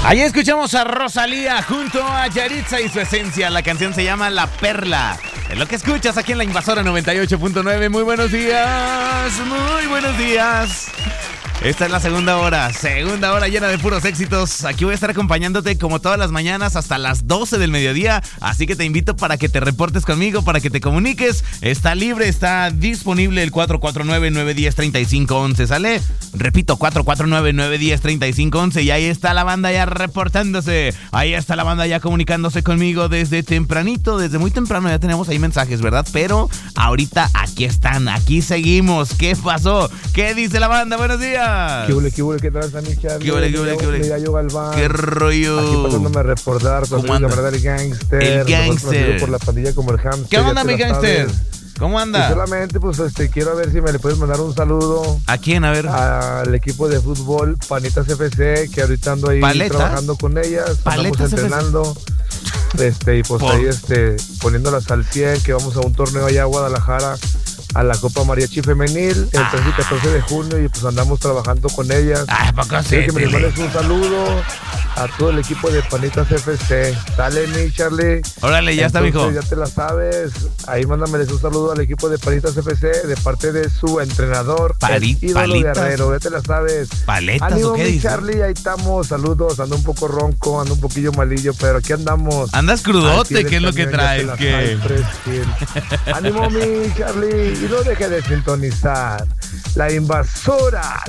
Ahí escuchamos a Rosalía junto a Yaritza y su esencia. La canción se llama La Perla. Es lo que escuchas aquí en La Invasora 98.9. Muy buenos días, muy buenos días. Esta es la segunda hora llena de puros éxitos. Aquí voy a estar acompañándote como todas las mañanas hasta las 12 del mediodía. Así que te invito para que te reportes conmigo, para que te comuniques. Está libre, está disponible el 449-910-3511, ¿sale? Repito, 449-910-3511. Y ahí está la banda ya reportándose. Ahí está la banda ya comunicándose conmigo desde tempranito, desde muy temprano. Ya tenemos ahí mensajes, ¿verdad? Pero ahorita aquí están, aquí seguimos. ¿Qué pasó? ¿Qué dice la banda? Buenos días. ¿Qué huele, qué tal, Michelle? ¿Qué huele? ¿Qué rollo? Aquí pasándome a recordar, ¿Cómo anda? El gángster. El gángster. Por la pandilla como el hamster. ¿Qué onda, mi gángster? ¿Cómo anda? Y solamente, quiero ver si me le puedes mandar un saludo. ¿A quién? A ver. Al equipo de fútbol, Panitas FC, que ahorita ando ahí trabajando con ellas. Andamos entrenando. Y pues ahí, poniéndolas al 100, que vamos a un torneo allá a Guadalajara, a la Copa Mariachi Femenil, el 13 y 14 de junio, y pues andamos trabajando con ellas. ¿Poco sí? Que me mandes un saludo a todo el equipo de Panitas FC. Dale, mi Charlie. Órale, ya está, mijo. Ya te la sabes. Ahí mándame un saludo al equipo de Panitas FC de parte de su entrenador, el ídolo Guerrero. Ya te la sabes. ¿Paletas? Ánimo, ¿O qué mi dices? Charlie, ahí estamos. Saludos. Ando un poco ronco, ando un poquillo malillo, pero aquí andamos. ¿Andas crudote? ¿Qué es lo que traes? ¿Qué? Ánimo, mi Charlie. Y no deje de sintonizar La Invasora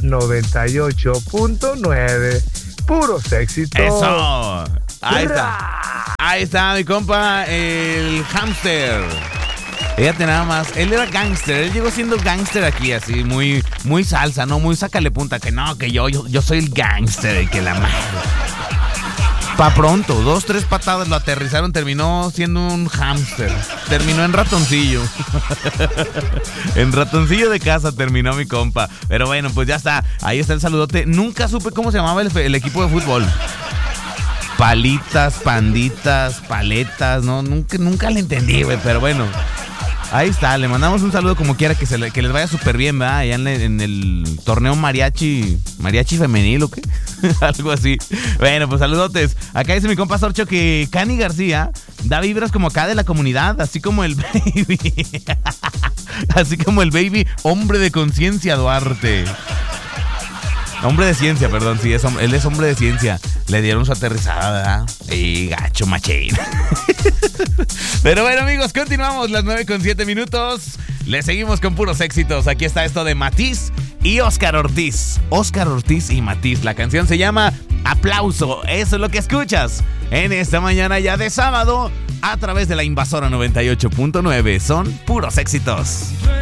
98.9. Puros éxitos. Eso. Ahí está mi compa, el hámster. Fíjate nada más, él era gángster, él llegó siendo gángster aquí, así, muy salsa, ¿no? Muy sácale punta, que no, que yo soy el gángster, que la madre. Pa' pronto, 2-3 patadas lo aterrizaron, terminó siendo un hámster. Terminó en ratoncillo. En ratoncillo de casa terminó mi compa. Pero bueno, pues ya está. Ahí está el saludote. Nunca supe cómo se llamaba el equipo de fútbol. Palitas, panditas, paletas, no, nunca le entendí, güey, pero bueno. Ahí está, le mandamos un saludo como quiera, que les vaya súper bien, ¿verdad? Allá en el torneo mariachi femenil, ¿o qué? Algo así. Bueno, pues saludotes. Acá dice mi compa Sorcho que Cani García da vibras como acá de la comunidad, así como el baby. Así como el baby, hombre de conciencia Duarte. Hombre de ciencia, perdón, sí, él es hombre de ciencia. Le dieron su aterrizada, ¿verdad? Y gacho machín. Pero bueno, amigos, continuamos las 9:07. Le seguimos con puros éxitos. Aquí está esto de Matiz y Óscar Ortiz. Óscar Ortiz y Matiz. La canción se llama Aplauso. Eso es lo que escuchas en esta mañana ya de sábado a través de La Invasora 98.9. Son puros éxitos.